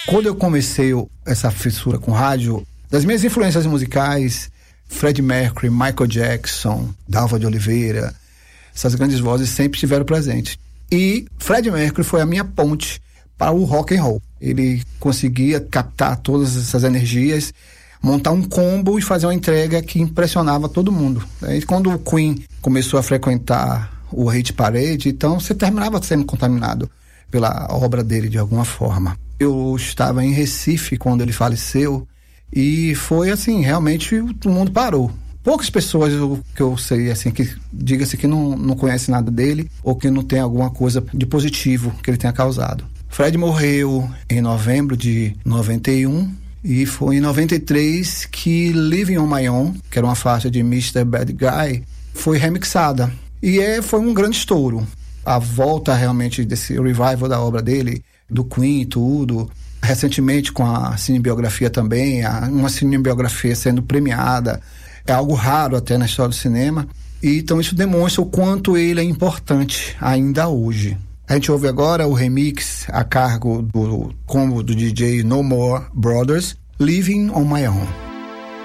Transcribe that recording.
Quando eu comecei essa fissura com rádio, das minhas influências musicais, Freddie Mercury, Michael Jackson, Dalva de Oliveira, essas grandes vozes sempre estiveram presentes. E Freddie Mercury foi a minha ponte para o rock and roll. Ele conseguia captar todas essas energias, montar um combo e fazer uma entrega que impressionava todo mundo. E quando o Queen começou a frequentar o Hit Parade, então você terminava sendo contaminado pela obra dele de alguma forma. Eu estava em Recife quando ele faleceu e foi assim, realmente o mundo parou. Poucas pessoas que eu sei, assim, que diga-se que não conhece nada dele ou que não tem alguma coisa de positivo que ele tenha causado. Fred morreu em novembro de 91 e foi em 93 que Living on My Own, que era uma faixa de Mr. Bad Guy, foi remixada. E foi um grande estouro. A volta realmente desse revival da obra dele, do Queen e tudo. Recentemente com a cinebiografia também, uma cinebiografia sendo premiada. É algo raro até na história do cinema. E então isso demonstra o quanto ele é importante ainda hoje. A gente ouve agora o remix a cargo do combo do DJ No More Brothers, Living on My Own.